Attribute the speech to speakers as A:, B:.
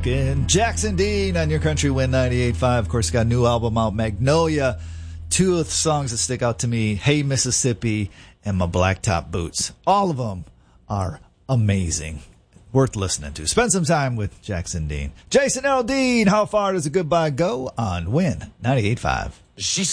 A: And Jackson Dean on your Country Win 98.5. Of course, got a new album out, Magnolia. Two of the songs that stick out to me, Hey Mississippi and My Blacktop Boots. All of them are amazing. Worth listening to. Spend some time with Jackson Dean. Jason L. Dean, how far does a goodbye go on Win 98.5?